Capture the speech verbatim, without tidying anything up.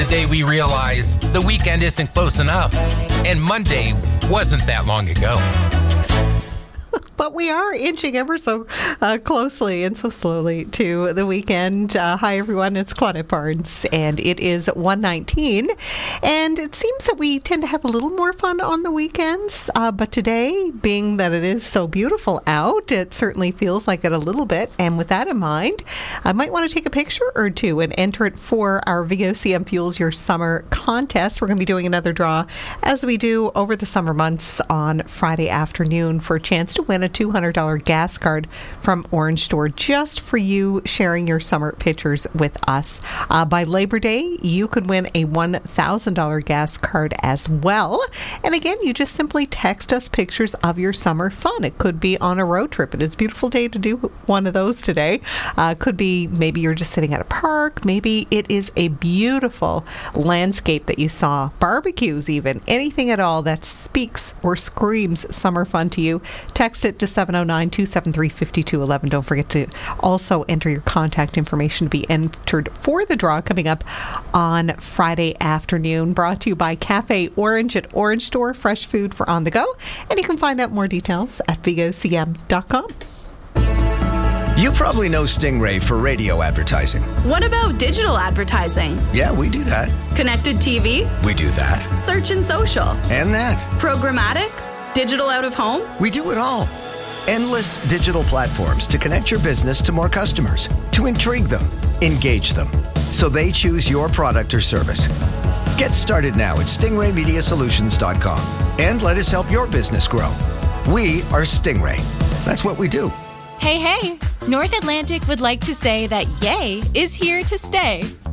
the day we realized the weekend isn't close enough, and Monday wasn't that long ago. But we are inching ever so uh, closely and so slowly to the weekend. Uh, hi, everyone. It's Claudette Barnes, and it is one nineteen. And it seems that we tend to have a little more fun on the weekends. Uh, but today, being that it is so beautiful out, it certainly feels like it a little bit. And with that in mind, I might want to take a picture or two and enter it for our V O C M Fuels Your Summer contest. We're going to be doing another draw, as we do over the summer months, on Friday afternoon for a chance to win a two hundred dollars gas card from Orange Store, just for you sharing your summer pictures with us. Uh, by Labor Day, you could win a one thousand dollars gas card as well. And again, you just simply text us pictures of your summer fun. It could be on a road trip. It is a beautiful day to do one of those today. Uh, could be maybe you're just sitting at a park. Maybe it is a beautiful landscape that you saw. Barbecues even. Anything at all that speaks or screams summer fun to you. Text it to seven oh nine, two seven three, five two one one. Don't forget to also enter your contact information to be entered for the draw coming up on Friday afternoon. Brought to you by Cafe Orange at Orange Store. Fresh food for on the go. And you can find out more details at V O C M dot com. You probably know Stingray for radio advertising. What about digital advertising? Yeah, we do that. Connected T V? We do that. Search and social? And that. Programmatic? Digital out of home? We do it all. Endless digital platforms to connect your business to more customers, to intrigue them, engage them, so they choose your product or service. Get started now at stingray media solutions dot com and let us help your business grow. We are Stingray. That's what we do. Hey, hey! North Atlantic would like to say that Yay is here to stay.